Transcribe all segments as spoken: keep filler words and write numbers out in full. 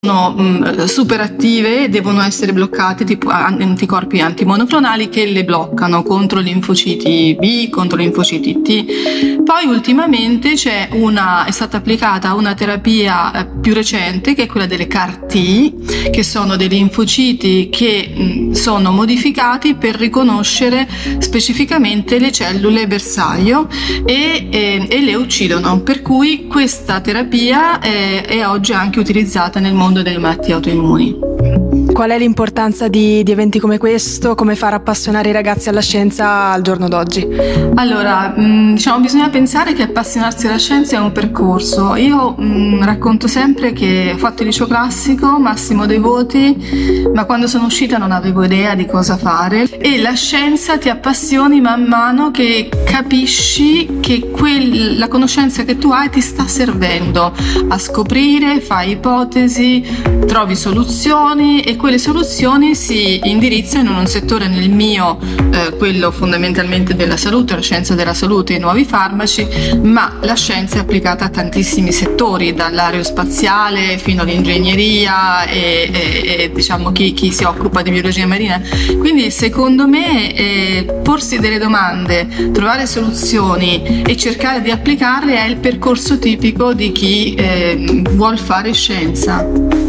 sono mh, super attive e devono essere bloccate, tipo anticorpi antimonoclonali che le bloccano contro linfociti B, contro linfociti T. Poi ultimamente c'è una, è stata applicata una terapia eh, più recente, che è quella delle C A R T, che sono dei linfociti che mh, sono modificati per riconoscere specificamente le cellule bersaglio e, e, e le uccidono, per cui questa terapia è, è oggi anche utilizzata nel mondo delle malattie autoimmuni. Qual è l'importanza di, di eventi come questo? Come far appassionare i ragazzi alla scienza al giorno d'oggi? Allora, mh, diciamo, bisogna pensare che appassionarsi alla scienza è un percorso. Io mh, racconto sempre che ho fatto il liceo classico, massimo dei voti, ma quando sono uscita non avevo idea di cosa fare, e la scienza ti appassioni man mano che capisci che quel, la conoscenza che tu hai ti sta servendo a scoprire, fai ipotesi, trovi soluzioni, e quelle soluzioni si indirizzano in un settore, nel mio eh, quello fondamentalmente della salute, la scienza della salute e i nuovi farmaci, ma la scienza è applicata a tantissimi settori, dall'aerospaziale fino all'ingegneria e, e, e diciamo chi, chi si occupa di biologia marina. Quindi secondo me eh, porsi delle domande, trovare soluzioni e cercare di applicarle è il percorso tipico di chi eh, vuol fare scienza.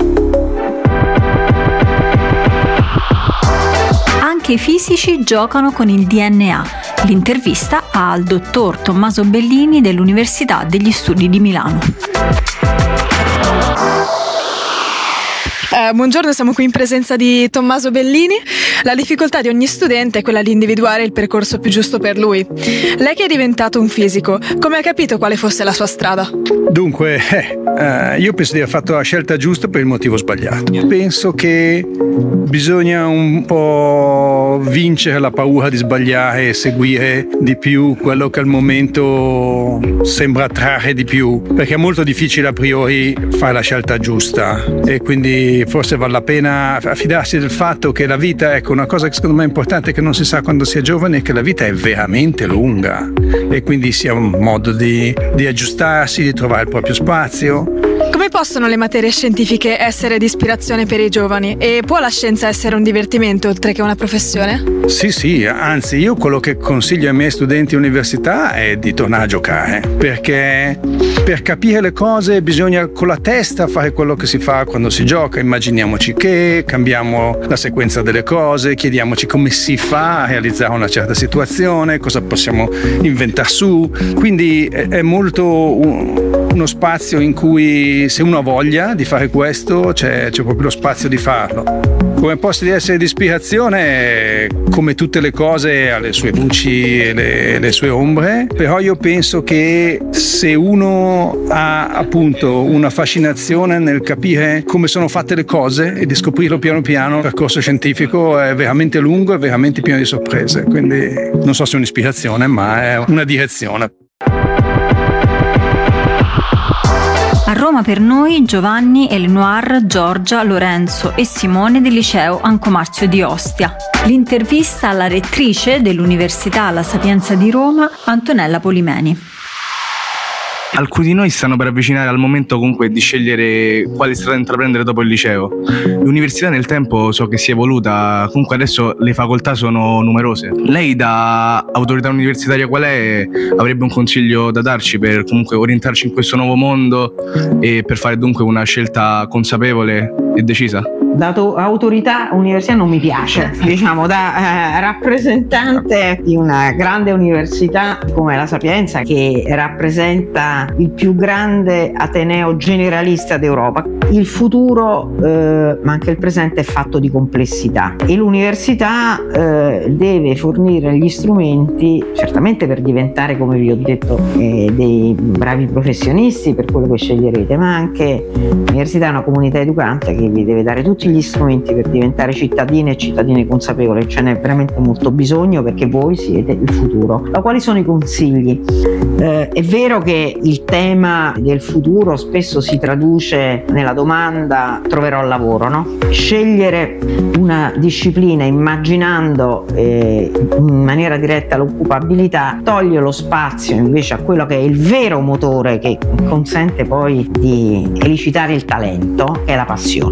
Anche i fisici giocano con il D N A. L'intervista al dottor Tommaso Bellini dell'Università degli Studi di Milano. Eh, buongiorno, siamo qui in presenza di Tommaso Bellini. La difficoltà di ogni studente è quella di individuare il percorso più giusto per lui. Lei che è diventato un fisico, come ha capito quale fosse la sua strada? Dunque, eh, eh, io penso di aver fatto la scelta giusta per il motivo sbagliato. Penso che bisogna un po' vincere la paura di sbagliare e seguire di più quello che al momento sembra attrarre di più, perché è molto difficile a priori fare la scelta giusta, e quindi forse vale la pena affidarsi del fatto che la vita, ecco, una cosa che secondo me è importante, che non si sa quando si è giovane, è che la vita è veramente lunga, e quindi sia un modo di, di aggiustarsi, di trovare il proprio spazio. Come possono le materie scientifiche essere di ispirazione per i giovani? E può la scienza essere un divertimento oltre che una professione? Sì, sì, anzi io quello che consiglio ai miei studenti all'università è di tornare a giocare, perché per capire le cose bisogna con la testa fare quello che si fa quando si gioca. Immaginiamoci che cambiamo la sequenza delle cose, chiediamoci come si fa a realizzare una certa situazione, cosa possiamo inventare su, quindi è molto uno spazio in cui, se uno ha voglia di fare questo, c'è, c'è proprio lo spazio di farlo. Come posto di essere di ispirazione, come tutte le cose, ha le sue luci e le, le sue ombre, però io penso che se uno ha appunto una fascinazione nel capire come sono fatte le cose e di scoprirlo piano piano, il percorso scientifico è veramente lungo e veramente pieno di sorprese, quindi non so se è un'ispirazione, ma è una direzione. A Roma per noi Giovanni, Elenoir, Giorgia, Lorenzo e Simone del liceo Anco Marzio di Ostia. L'intervista alla rettrice dell'Università La Sapienza di Roma, Antonella Polimeni. Alcuni di noi stanno per avvicinare al momento comunque di scegliere quale strada intraprendere dopo il liceo. L'università nel tempo so che si è evoluta, comunque adesso le facoltà sono numerose. Lei, da autorità universitaria qual è, avrebbe un consiglio da darci per comunque orientarci in questo nuovo mondo e per fare dunque una scelta consapevole e decisa? Da autorità universitaria non mi piace, diciamo, da eh, rappresentante di una grande università come la Sapienza, che rappresenta il più grande ateneo generalista d'Europa. Il futuro, eh, ma anche il presente, è fatto di complessità, e l'università eh, deve fornire gli strumenti, certamente per diventare, come vi ho detto, eh, dei bravi professionisti per quello che sceglierete, ma anche l'università è una comunità educante che vi deve dare tutti gli strumenti per diventare cittadine e cittadine consapevoli. Ce n'è veramente molto bisogno, perché voi siete il futuro. Ma quali sono i consigli? Eh, è vero che il tema del futuro spesso si traduce nella domanda troverò lavoro, no? Scegliere una disciplina immaginando eh, in maniera diretta l'occupabilità toglie lo spazio invece a quello che è il vero motore che consente poi di elicitare il talento, che è la passione.